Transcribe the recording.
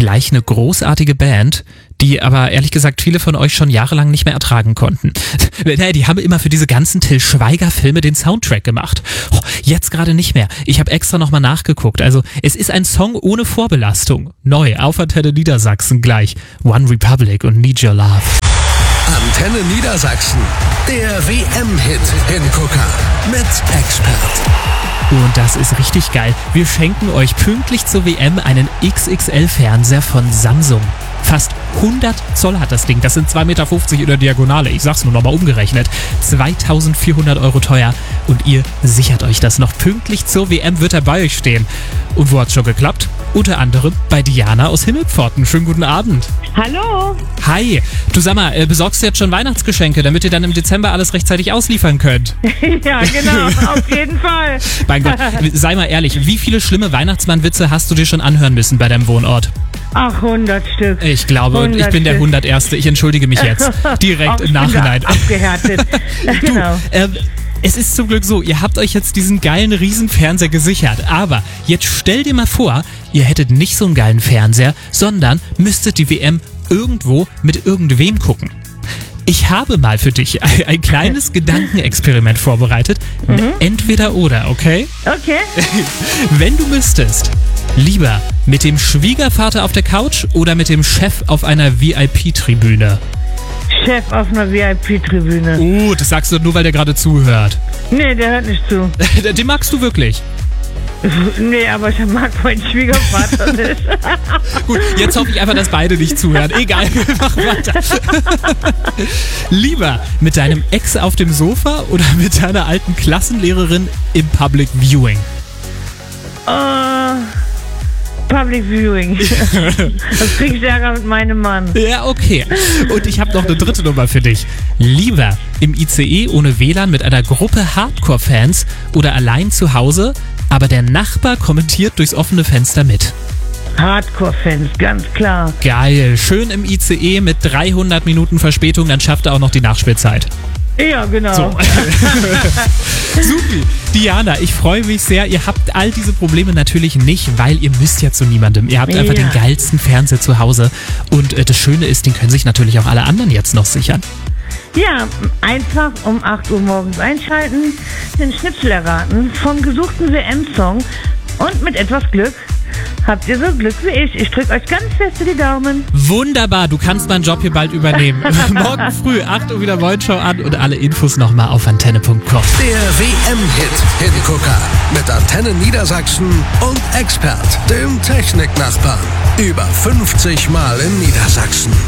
gleich eine großartige Band, die aber ehrlich gesagt viele von euch schon jahrelang nicht mehr ertragen konnten. Die haben immer für diese ganzen Til Schweiger-Filme den Soundtrack gemacht. Oh, jetzt gerade nicht mehr. Ich habe extra nochmal nachgeguckt. Also es ist ein Song ohne Vorbelastung. Neu, auf Antenne Niedersachsen gleich. One Republic und Need Your Love. Antenne Niedersachsen, der WM-Hit Hingucker mit Expert. Und das ist richtig geil. Wir schenken euch pünktlich zur WM einen XXL-Fernseher von Samsung. Fast 100 Zoll hat das Ding. Das sind 2,50 Meter in der Diagonale. Ich sag's nur nochmal umgerechnet. 2.400 Euro teuer. Und ihr sichert euch das noch. Pünktlich zur WM wird er bei euch stehen. Und wo hat's schon geklappt? Unter anderem bei Diana aus Himmelpforten. Schönen guten Abend. Hallo. Hi. Du sag mal, besorgst du jetzt schon Weihnachtsgeschenke, damit ihr dann im Dezember alles rechtzeitig ausliefern könnt? Ja, genau. Auf jeden Fall. Mein Gott, sei mal ehrlich. Wie viele schlimme Weihnachtsmannwitze hast du dir schon anhören müssen bei deinem Wohnort? Ach, 100 Stück. Ich glaube, und ich bin der 101. Ich entschuldige mich jetzt. Direkt im Nachhinein. Abgehärtet. Genau. Es ist zum Glück so, ihr habt euch jetzt diesen geilen Riesenfernseher gesichert. Aber jetzt stell dir mal vor, ihr hättet nicht so einen geilen Fernseher, sondern müsstet die WM irgendwo mit irgendwem gucken. Ich habe mal für dich ein kleines Gedankenexperiment vorbereitet. Entweder oder, okay? Okay. Wenn du müsstest, lieber mit dem Schwiegervater auf der Couch oder mit dem Chef auf einer VIP-Tribüne? Chef auf einer VIP-Tribüne. Das sagst du nur, weil der gerade zuhört. Nee, der hört nicht zu. Den magst du wirklich? Nee, aber ich mag meinen Schwiegervater nicht. Gut, jetzt hoffe ich einfach, dass beide nicht zuhören. Egal, wir machen weiter. Lieber mit deinem Ex auf dem Sofa oder mit deiner alten Klassenlehrerin im Public Viewing? Public Viewing. Das krieg ich Ärger mit meinem Mann. Ja, okay. Und ich habe noch eine dritte Nummer für dich. Lieber im ICE ohne WLAN mit einer Gruppe Hardcore-Fans oder allein zu Hause, aber der Nachbar kommentiert durchs offene Fenster mit. Hardcore-Fans, ganz klar. Geil. Schön im ICE mit 300 Minuten Verspätung, dann schafft er auch noch die Nachspielzeit. Ja, genau. So. Supi. Diana, ich freue mich sehr. Ihr habt all diese Probleme natürlich nicht, weil ihr müsst ja zu niemandem. Ihr habt einfach den geilsten Fernseher zu Hause. Und das Schöne ist, den können sich natürlich auch alle anderen jetzt noch sichern. Ja, einfach um 8 Uhr morgens einschalten, den Schnipsel erraten vom gesuchten WM-Song und mit etwas Glück habt ihr so Glück wie ich. Ich drücke euch ganz fest die Daumen. Wunderbar, du kannst meinen Job hier bald übernehmen. Morgen früh 8 Uhr wieder Wollschau an und alle Infos nochmal auf antenne.com. Der WM-Hit Hingucker mit Antenne Niedersachsen und Expert, dem Techniknachbarn. Über 50 Mal in Niedersachsen.